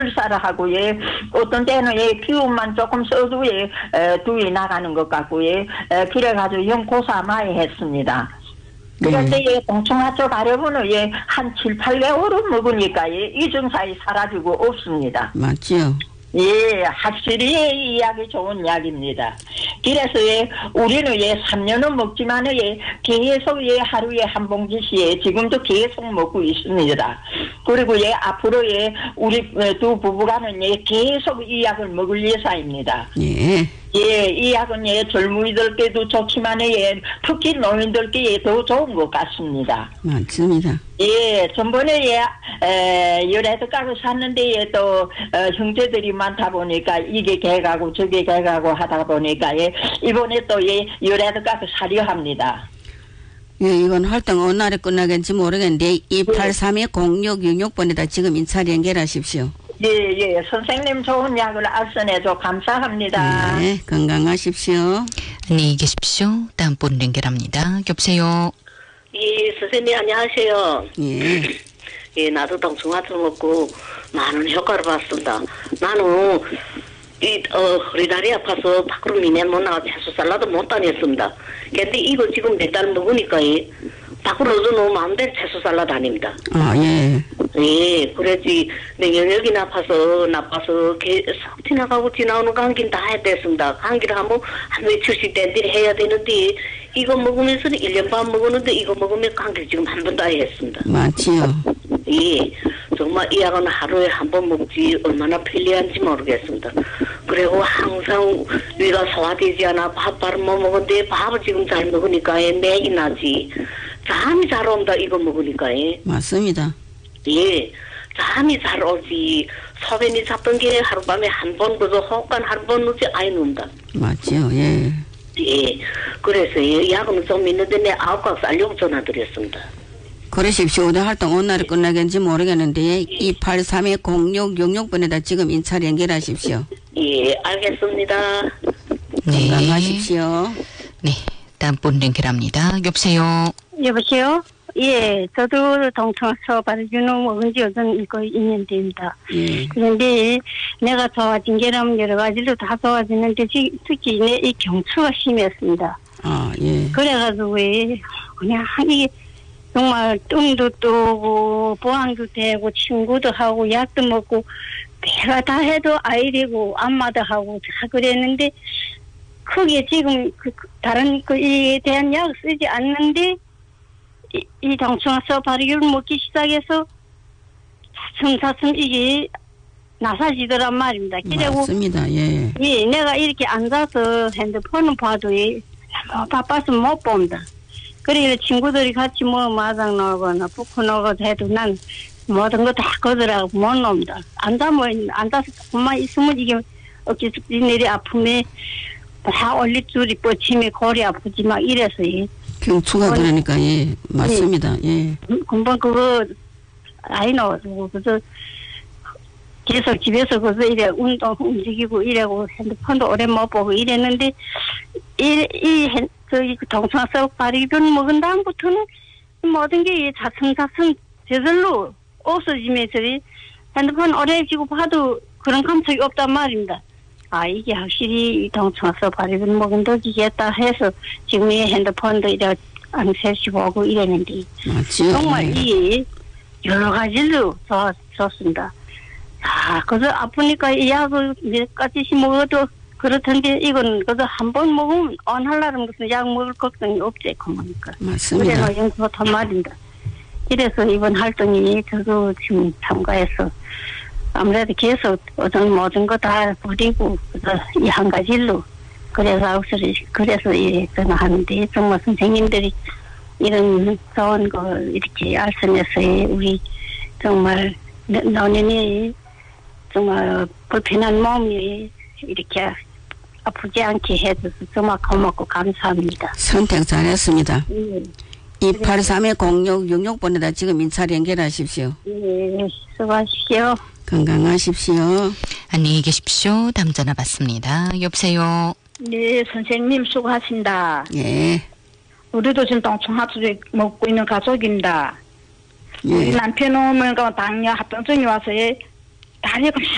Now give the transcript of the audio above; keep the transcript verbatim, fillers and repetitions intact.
쌀쌀하고 예 어떤 때는 예 기운만 조금 써도 예 두이 나가는 것 같고 예 그래가지고 영 고사 많이 했습니다. 그런데 네. 예 동충하초 가려면은 예한 칠, 팔 개월은 먹으니까 예 이 증상이 사라지고 없습니다. 맞지요? 예, 확실히 예, 이 약이 좋은 약입니다. 그래서 예, 우리는 예, 삼 년은 먹지만은 예, 계속 예, 하루에 한 봉지씩 예, 지금도 계속 먹고 있습니다. 그리고 예, 앞으로 예, 우리 두 부부가는 예, 계속 이 약을 먹을 예사입니다. 예. 예, 이 약은 예, 젊은이들께도 좋지만 예, 특히 노인들께 예, 더 좋은 것 같습니다. 맞습니다. 예, 전번에 예, 에, 열애도 가고 샀는데 예, 또 어, 형제들이 많다 보니까 이게 개가고 저게 개가고 하다 보니까 예, 이번에 또 예, 열애도 가고 사려 합니다. 예, 이건 활동 어느 날에 끝나겠는지 모르겠는데 이팔삼이 공육육육 번에다 지금 인차 연결하십시오. 예, 예, 선생님 좋은 약을 알선해줘 감사합니다. 네, 건강하십시오. 안녕히 계십시오. 다음 분 연결합니다. 여보세요. 예, 선생님 안녕하세요. 예. 예, 나도 동충하초 먹고 많은 효과를 봤습니다. 나는 이 어, 허리다리 아파서 밖으로 미네 못 나가 채소 살라도 못 다녔습니다. 근데 이거 지금 몇 달 먹으니까 예, 밖으로도 너무 마음대로 채소 살라 다닙니다. 아, 예. 예, 그래지 내 영역이 나빠서 나빠서 싹 지나가고 지나오는 감기는 다 해댔습니다. 감기를 한번 한 며칠씩 댄딜 해야 되는데 이거 먹으면서는 일 년 반 먹었는데 이거 먹으면 감기 지금 한 번 다 했습니다. 맞지요. 예, 정말 이 약은 하루에 한 번 먹지 얼마나 편리한지 모르겠습니다. 그리고 항상 위가 소화되지 않아 밥 바로 못 먹었는데 밥을 지금 잘 먹으니까 맥이 나지. 잠이 잘 온다 이거 먹으니까. 맞습니다. 예, 잠이 잘 오지. 소변이 잤던 게 하룻밤에 한 번 그저 호흡관 한 번 넣지 아예 논다. 맞지요. 예. 예, 그래서 이 약은 좀 있는데 내 아홉 각 살려고 전화드렸습니다. 그러십시오. 오늘 활동 어느 날에 끝나겠는지 모르겠는데 이팔삼이 공육육육 번에다 지금 인차 연결하십시오. 예, 알겠습니다. 네. 건강하십시오. 네, 다음 분 연결합니다. 여보세요. 여보세요? 예, 저도 동청서 바르주는 먹은 지 요즘 이거 이 년 됩니다. 예. 그런데 내가 좋아진 게라면 여러 가지로 다 좋아지는데 특히 내 이 경추가 심했습니다. 아, 예. 그래가지고 그냥 이게 정말 뜸도 뜨고 보안도 되고 친구도 하고 약도 먹고 내가 다 해도 아이리고 안마도 하고 다 그랬는데 크게 지금 그 다른 그 이에 대한 약 쓰지 않는데 이, 이 동충하초 발효를 먹기 시작해서 차츰차츰 이게 나사지더란 말입니다. 그리고 맞습니다. 예. 예, 내가 이렇게 앉아서 핸드폰을 봐도 예, 뭐 바빠서 못 봅니다. 그래 친구들이 같이 뭐 마당 나오거나 북구 나오거나 해도 난 모든 거 다 거더라고 못 놉니다. 앉아면 앉아서 조금만 있으면 이게 어깨 내리 아픔에 다 올릴 줄이 뻗치면 골이 아프지 막 이래서 예. 경추가 그러니까 예 맞습니다. 예. 금방 그거 아이 나와서 그래서 계속 집에서 그래서 이래 운동 움직이고 이래고 핸드폰도 오래 못 보고 이랬는데 이이 저기 동창서 발효를 먹은 다음부터는 모든 게 차츰차츰 저절로 없어지면서 핸드폰 오래 쥐고 봐도 그런 감촉이 없단 말입니다. 아, 이게 확실히 동청서 발효를 먹은 덕이겠다 해서 지금 이 핸드폰도 이래 안 셀시 보고 이랬는데. 맞지요. 정말 네. 이게 여러 가지로 좋, 좋습니다. 아, 그래서 아프니까 이 약을 몇 가지씩 먹어도 그렇던데 이건 그래서 한 번 먹으면 안 할라면 무슨 약 먹을 걱정이 없지, 그러니까. 맞습니다. 그래서 이건 좋단 말입니다. 이래서 이번 활동이 저도 지금 참가해서 아무래도 계속 어떤 모든 거 다 버리고 이 한 가지로 그래서 그래서 이 전화하는데 정말 선생님들이 이런 좋은 거 이렇게 알선해서 우리 정말 노년이 정말 불편한 몸이 이렇게 아프지 않게 해줘서 정말 고맙고 감사합니다. 선택 잘했습니다. 네. 이팔삼이 공육육육 번에다 지금 인차 연결하십시오. 네, 수고하십시오. 건강하십시오. 안녕히 계십시오. 다음 전화 받습니다. 여보세요. 네, 선생님 수고하신다. 예. 우리도 지금 동충하초 먹고 있는 가족입니다. 예. 우리 남편은 뭔가 당뇨 합병증이 와서 다리가